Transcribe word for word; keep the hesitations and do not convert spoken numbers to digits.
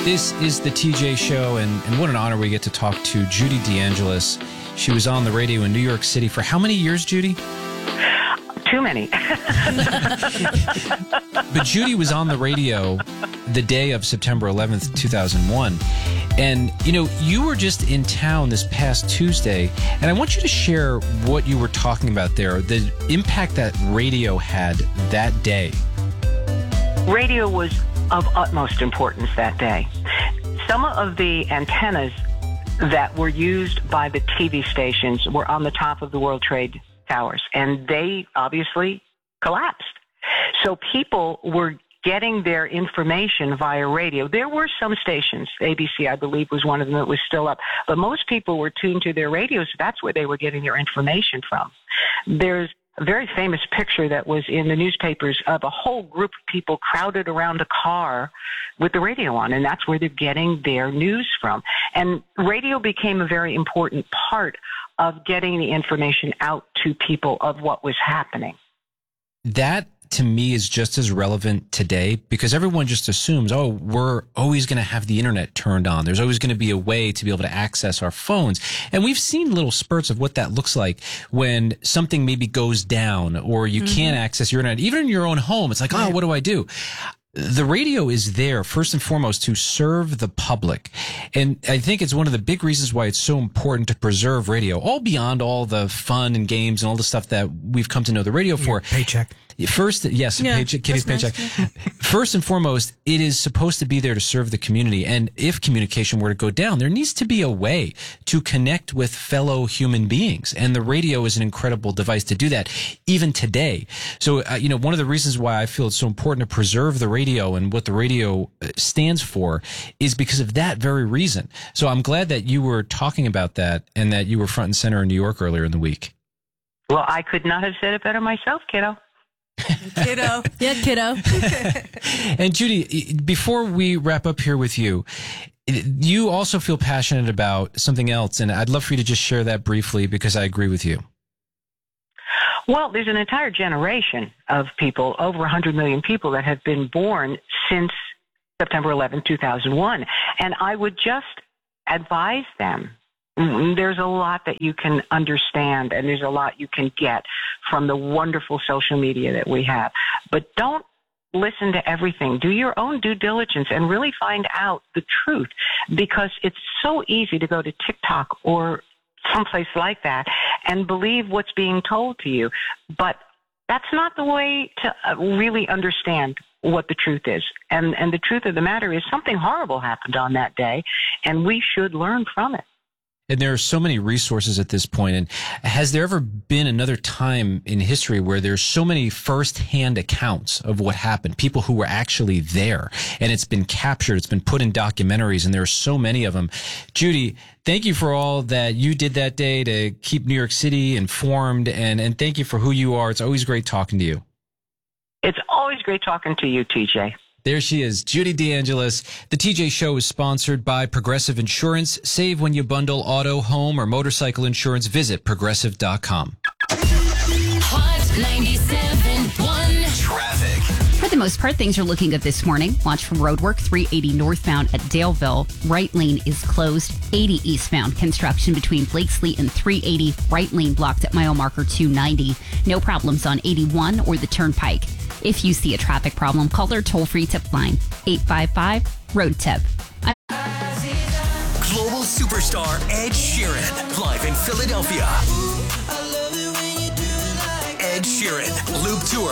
This is the T J Show, and, and what an honor we get to talk to Judy DeAngelis. She was on the radio in New York City for how many years, Judy? Too many. But Judy was on the radio the day of September eleventh, two thousand one. And, you know, you were just in town this past Tuesday, and I want you to share what you were talking about there, the impact that radio had that day. Radio was of utmost importance that day. Some of the antennas that were used by the T V stations were on the top of the World Trade Towers, and they obviously collapsed. So people were getting their information via radio. There were some stations, A B C, I believe, was one of them that was still up, but most people were tuned to their radios. That's where they were getting their information from. There's a very famous picture that was in the newspapers of a whole group of people crowded around a car with the radio on, and that's where they're getting their news from. And radio became a very important part of getting the information out to people of what was happening. That, to me, is just as relevant today because everyone just assumes, oh, we're always going to have the internet turned on. There's always going to be a way to be able to access our phones. And we've seen little spurts of what that looks like when something maybe goes down or you mm-hmm. can't access your internet. Even in your own home, it's like, oh, what do I do? The radio is there, first and foremost, to serve the public. And I think it's one of the big reasons why it's so important to preserve radio, all beyond all the fun and games and all the stuff that we've come to know the radio for. Your paycheck. First, yes, yeah, paycheck, Kitty's paycheck. Nice, yeah. First and foremost, it is supposed to be there to serve the community. And if communication were to go down, there needs to be a way to connect with fellow human beings. And the radio is an incredible device to do that, even today. So, uh, you know, one of the reasons why I feel it's so important to preserve the radio and what the radio stands for is because of that very reason. So I'm glad that you were talking about that and that you were front and center in New York earlier in the week. Well, I could not have said it better myself, kiddo. Kiddo. Yeah, kiddo. And Judy, before we wrap up here with you, you also feel passionate about something else, and I'd love for you to just share that briefly because I agree with you. Well, there's an entire generation of people, over one hundred million people, that have been born since September eleventh, two thousand one. And I would just advise them, there's a lot that you can understand and there's a lot you can get from the wonderful social media that we have. But don't listen to everything. Do your own due diligence and really find out the truth, because it's so easy to go to TikTok or someplace like that and believe what's being told to you. But that's not the way to really understand what the truth is. And, and the truth of the matter is something horrible happened on that day, and we should learn from it. And there are so many resources at this point. And has there ever been another time in history where there's so many first-hand accounts of what happened, people who were actually there, and it's been captured, it's been put in documentaries, and there are so many of them. Judy, thank you for all that you did that day to keep New York City informed, and, and thank you for who you are. It's always great talking to you. It's always great talking to you, T J. There she is, Judy DeAngelis. The T J Show is sponsored by Progressive Insurance. Save when you bundle auto, home, or motorcycle insurance. Visit progressive dot com. Hot ninety-seven point one Traffic. For the most part, things are looking good this morning. Watch for roadwork, three eighty northbound at Daleville. Right lane is closed. eighty eastbound. Construction between Blakesley and three eighty. Right lane blocked at mile marker two ninety. No problems on eighty-one or the Turnpike. If you see a traffic problem, call their toll-free tip line, eight five five, road tip. Global superstar Ed Sheeran, live in Philadelphia. Ed Sheeran, Loop Tour.